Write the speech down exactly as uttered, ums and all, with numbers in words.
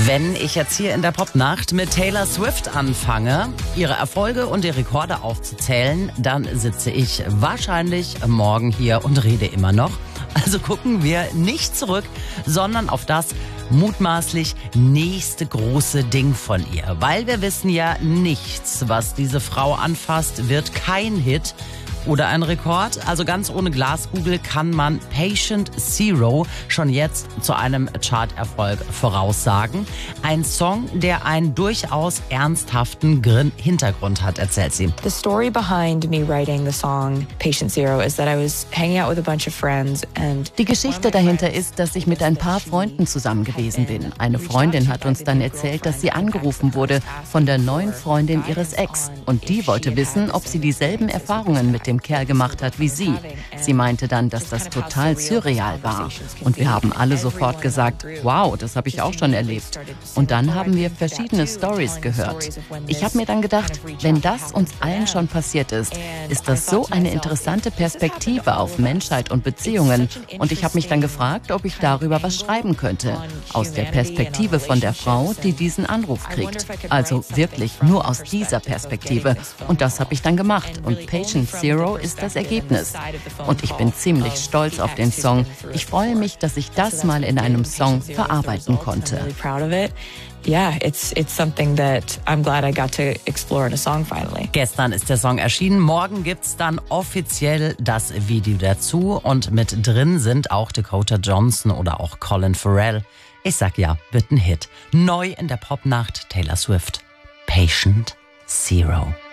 Wenn ich jetzt hier in der Popnacht mit Taylor Swift anfange, ihre Erfolge und die Rekorde aufzuzählen, dann sitze ich wahrscheinlich morgen hier und rede immer noch. Also gucken wir nicht zurück, sondern auf das mutmaßlich nächste große Ding von ihr. Weil wir wissen ja, nichts, was diese Frau anfasst, wird kein Hit oder ein Rekord. Also ganz ohne Glaskugel kann man Patient Zero schon jetzt zu einem Charterfolg voraussagen. Ein Song, der einen durchaus ernsthaften Grin- Hintergrund hat, erzählt sie. The story behind me writing the song Patient Zero is that I was hanging out with a bunch of friends and Die Geschichte dahinter ist, dass ich mit ein paar Freunden zusammen gewesen bin. Eine Freundin hat uns dann erzählt, dass sie angerufen wurde von der neuen Freundin ihres Ex. Und die wollte wissen, ob sie dieselben Erfahrungen mit dem Kerl gemacht hat wie sie. Sie meinte dann, dass das total surreal war. Und wir haben alle sofort gesagt, wow, das habe ich auch schon erlebt. Und dann haben wir verschiedene Stories gehört. Ich habe mir dann gedacht, wenn das uns allen schon passiert ist, ist das so eine interessante Perspektive auf Menschheit und Beziehungen. Und ich habe mich dann gefragt, ob ich darüber was schreiben könnte. Aus der Perspektive von der Frau, die diesen Anruf kriegt. Also wirklich nur aus dieser Perspektive. Und das habe ich dann gemacht. Und Patient Zero ist das Ergebnis. Und ich bin ziemlich stolz auf den Song. Ich freue mich, dass ich das mal in einem Song verarbeiten konnte. Yeah, it's it's something that I'm glad I got to explore in a song finally. Gestern ist der Song erschienen, morgen gibt's dann offiziell das Video dazu und mit drin sind auch Dakota Johnson oder auch Colin Farrell. Ich sag ja, wird ein Hit. Neu in der Popnacht Taylor Swift. Patient Zero.